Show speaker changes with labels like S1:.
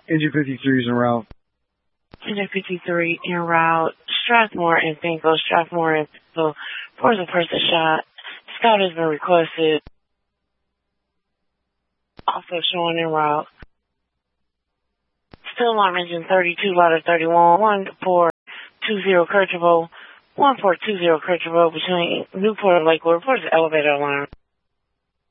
S1: Engine 53 is en route.
S2: Engine 53 en route. Strathmore and Finkel. Strathmore and Finkel. Reports a person shot. Scout has been requested. Also showing en route. Still alarm engine 32, ladder 31, 1420 Kercheval, 1420 Kercheval between Newport and Lakewood. Reports elevator alarm.